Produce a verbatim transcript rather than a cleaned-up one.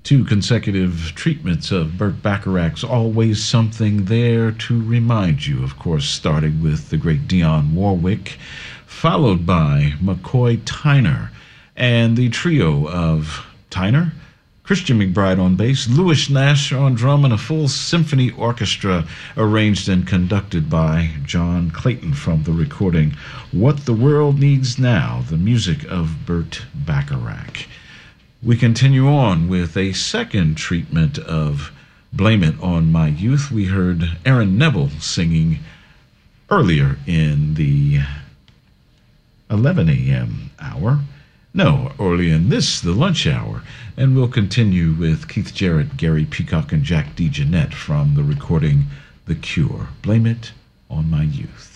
Two consecutive treatments of Burt Bacharach's Always Something There to Remind You, of course, starting with the great Dionne Warwick, followed by McCoy Tyner and the trio of Tyner, Christian McBride on bass, Louis Nash on drum, and a full symphony orchestra arranged and conducted by John Clayton from the recording What the World Needs Now, the music of Burt Bacharach. We continue on with a second treatment of Blame It on My Youth. We heard Aaron Neville singing earlier in the eleven a.m. hour. No, early in this, the lunch hour. And we'll continue with Keith Jarrett, Gary Peacock, and Jack DeJohnette from the recording The Cure. Blame It on My Youth.